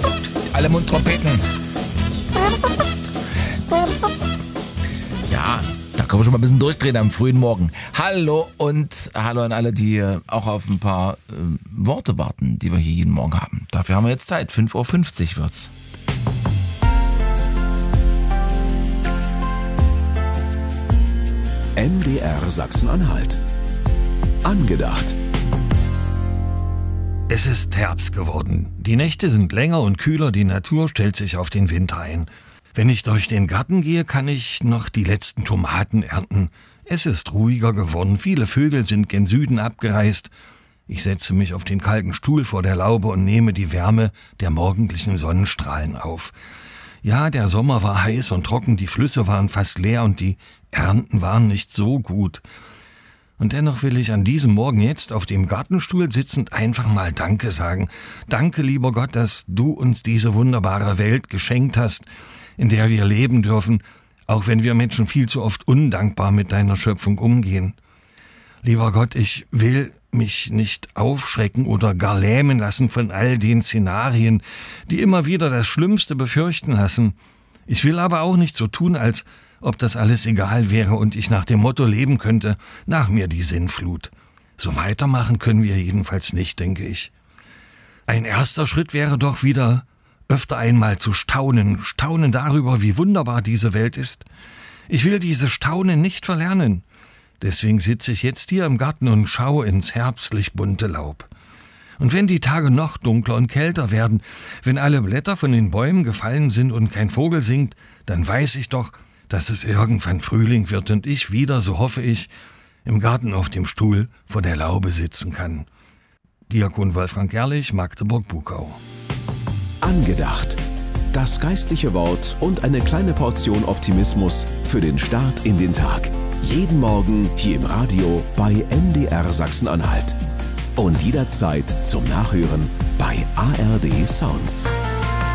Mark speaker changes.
Speaker 1: Alle Mundtrompeten. Ja, da können wir schon mal ein bisschen durchdrehen am frühen Morgen. Hallo und hallo an alle, die auch auf ein paar Worte warten, die wir hier jeden Morgen haben. Dafür haben wir jetzt Zeit. 5:50 Uhr wird's.
Speaker 2: MDR Sachsen-Anhalt. Angedacht.
Speaker 3: Es ist Herbst geworden. Die Nächte sind länger und kühler, die Natur stellt sich auf den Winter ein. Wenn ich durch den Garten gehe, kann ich noch die letzten Tomaten ernten. Es ist ruhiger geworden, viele Vögel sind gen Süden abgereist. Ich setze mich auf den kalten Stuhl vor der Laube und nehme die Wärme der morgendlichen Sonnenstrahlen auf. Ja, der Sommer war heiß und trocken, die Flüsse waren fast leer und die Ernten waren nicht so gut. Und dennoch will ich an diesem Morgen jetzt auf dem Gartenstuhl sitzend einfach mal Danke sagen. Danke, lieber Gott, dass du uns diese wunderbare Welt geschenkt hast, in der wir leben dürfen, auch wenn wir Menschen viel zu oft undankbar mit deiner Schöpfung umgehen. Lieber Gott, ich will mich nicht aufschrecken oder gar lähmen lassen von all den Szenarien, die immer wieder das Schlimmste befürchten lassen. Ich will aber auch nicht so tun, als ob das alles egal wäre und ich nach dem Motto leben könnte, nach mir die Sinnflut. So weitermachen können wir jedenfalls nicht, denke ich. Ein erster Schritt wäre doch wieder, öfter einmal zu staunen darüber, wie wunderbar diese Welt ist. Ich will dieses Staunen nicht verlernen. Deswegen sitze ich jetzt hier im Garten und schaue ins herbstlich bunte Laub. Und wenn die Tage noch dunkler und kälter werden, wenn alle Blätter von den Bäumen gefallen sind und kein Vogel singt, dann weiß ich doch, dass es irgendwann Frühling wird und ich wieder, so hoffe ich, im Garten auf dem Stuhl vor der Laube sitzen kann. Diakon Wolfgang Gerlich, Magdeburg-Buckau.
Speaker 2: Angedacht. Das geistliche Wort und eine kleine Portion Optimismus für den Start in den Tag. Jeden Morgen hier im Radio bei MDR Sachsen-Anhalt. Und jederzeit zum Nachhören bei ARD Sounds.